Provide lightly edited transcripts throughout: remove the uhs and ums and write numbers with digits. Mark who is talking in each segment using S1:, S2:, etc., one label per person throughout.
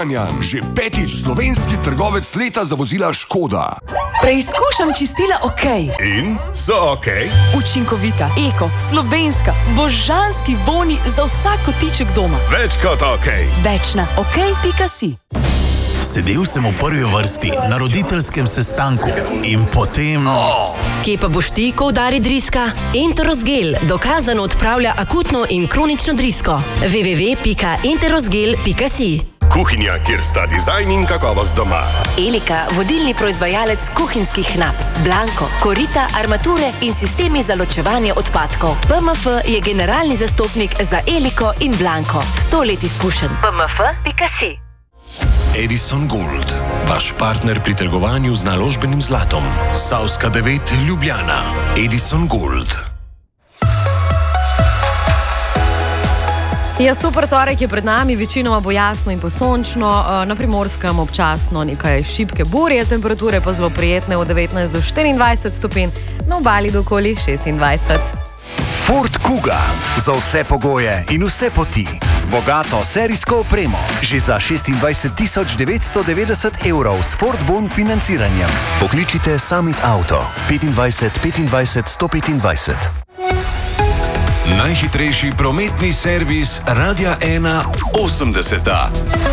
S1: Kranjan. Že 5. slovenski trgovec leta za vozila Škoda.
S2: Preizkušam čistila OK.
S1: In? So OK?
S2: Učinkovita, eko, slovenska, božanski voni za vsak kotiček doma.
S1: Več kot OK.
S2: Več na ok.si.
S3: Sedel sem v prvi vrsti na roditeljskem sestanku in potem...
S4: Kje pa boš ti, ko udari driska? Enterosgel dokazano odpravlja akutno in kronično drisko. www.enterosgel.si.
S1: Kuhinja, kjer sta dizajn in kakovost doma.
S4: Elika, vodilni proizvajalec kuhinjskih knap. Blanko, korita, armature in sistemi za ločevanje odpadkov. PMF je generalni zastopnik za Eliko in Blanko. 100 let izkušenj. PMF.si.
S3: Edison Gold, vaš partner pri trgovanju z naložbenim zlatom. Savska 9, Ljubljana. Edison Gold.
S5: Ja, super torek je pred nami, večinoma bo jasno in posončno, na Primorskem občasno nekaj šibke burje, temperature pa zelo prijetne od 19 do 24 stopinj, na obali do okoli 26.
S6: Ford Kuga. Za vse pogoje in vse poti. Z bogato serijsko opremo. Že za 26.990 € s Ford Bon financiranjem.
S7: Pokličite Summit Auto 25 25 125.
S1: Najhitrejši prometni servis Radia 1 80.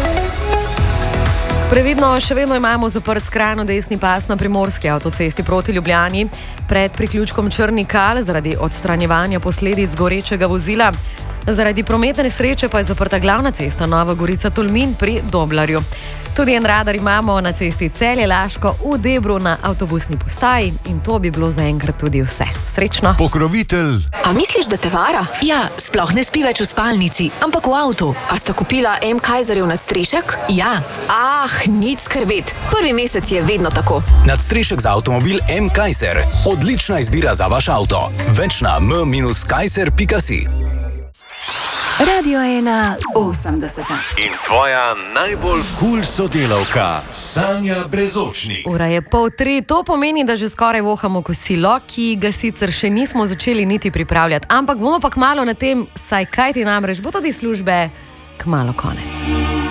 S5: Previdno, še vedno imamo zaprt skrajno desni pas na primorski avtocesti proti Ljubljani pred priključkom Črni Kal zaradi odstranjevanja posledic gorečega vozila. Zaradi prometne nesreče pa je zaprta glavna cesta Nova Gorica-Tolmin pri Doblarju. Tudi en radar imamo na cesti Celje-Laško v Debru na avtobusni postaji in to bi bilo zaenkrat tudi vse. Srečno!
S1: Pokrovitelj.
S8: A misliš, da te vara?
S4: Ja, sploh ne spi več v spalnici, ampak v avtu.
S8: A sta kupila M. Kaiserjev nadstrešek?
S4: Ja.
S8: Nič skrbeti. Prvi mesec je vedno tako.
S9: Nadstrešek za avtomobil M. Kaiser. Odlična izbira za vaš avto. Več na m-kaiser.si.
S2: Radio 1 80.
S1: In tvoja najbolj cool sodelavka, Sanja Brezočnik.
S5: Ura je 2:30, to pomeni, da že skoraj vohamo kosilo, ki ga sicer še nismo začeli niti pripravljati, ampak bomo pa kmalu na tem, saj kaj ti namreč bo tudi službe kmalu konec.